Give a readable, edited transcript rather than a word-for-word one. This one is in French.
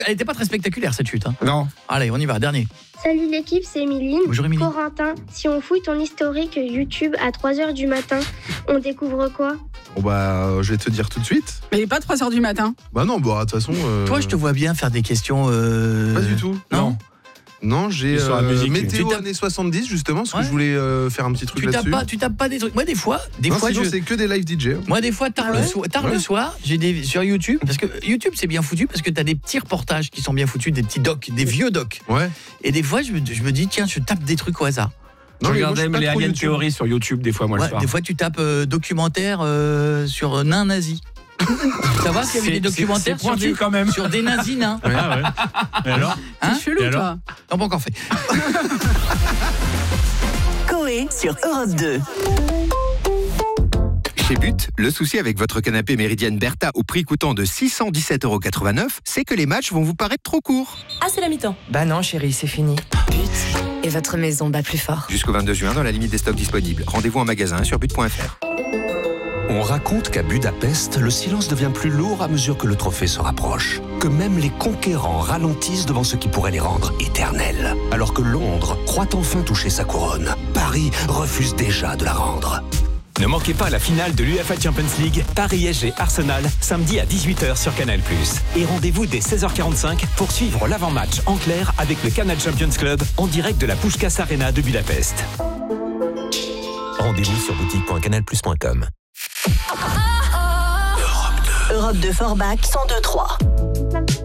Elle était pas très spectaculaire cette chute. Hein. Non. Allez, on y va, dernier. Salut l'équipe, c'est Émiline. Bonjour Émilie. Corentin, si on fouille ton historique YouTube à 3h du matin, on découvre quoi ? Bon je vais te dire tout de suite. Mais il n'est pas 3h du matin. Bah non, de toute façon... Toi, je te vois bien faire des questions... Pas du tout. Non, j'ai Sur la musique. météo années 70 justement, parce que je voulais faire un petit truc là-dessus. Tu tapes pas des trucs. Moi, des fois sinon, c'est que des live DJ. Moi, des fois, tard le soir, j'ai sur YouTube, parce que YouTube, c'est bien foutu, parce que t'as des petits reportages qui sont bien foutus, des petits docs, des vieux docs. Ouais. Et des fois, je me dis, tiens, je tape des trucs au hasard. Je regardais les Alien Theory sur YouTube des fois, moi, le soir. Des fois, tu tapes documentaire sur nains nazis. Ça va s'il y avait des documentaires sur des nazis nains. Ouais. Et alors C'est chelou, toi. Non, pas encore fait. Coé sur Europe 2. Chez But, le souci avec votre canapé Méridienne Bertha au prix coûtant de 617,89 €, c'est que les matchs vont vous paraître trop courts. Ah, c'est la mi-temps. Bah non chérie, c'est fini. But, et votre maison bat plus fort. Jusqu'au 22 juin dans la limite des stocks disponibles. Rendez-vous en magasin sur but.fr. On raconte qu'à Budapest, le silence devient plus lourd à mesure que le trophée se rapproche. Que même les conquérants ralentissent devant ce qui pourrait les rendre éternels. Alors que Londres croit enfin toucher sa couronne, Paris refuse déjà de la rendre. Ne manquez pas la finale de l'UEFA Champions League, Paris-PSG-Arsenal, samedi à 18h sur Canal+. Et rendez-vous dès 16h45 pour suivre l'avant-match en clair avec le Canal Champions Club en direct de la Puskás Arena de Budapest. Rendez-vous sur boutique.canalplus.com. Europe 2 Forbach 102.3.